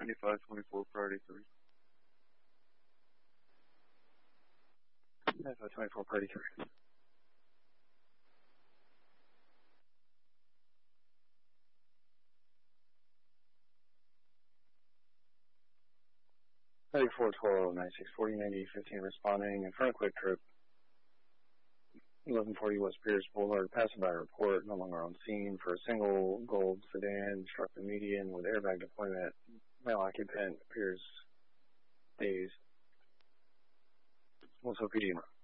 9524, priority 3. 9524, priority 3. Heading 412, 9640, 9815 responding in front of Quick Trip. 1140 West Pierce Boulevard, passing by report, no longer on scene for a single gold sedan, struck the median with airbag deployment. Male occupant appears dazed. Also PD.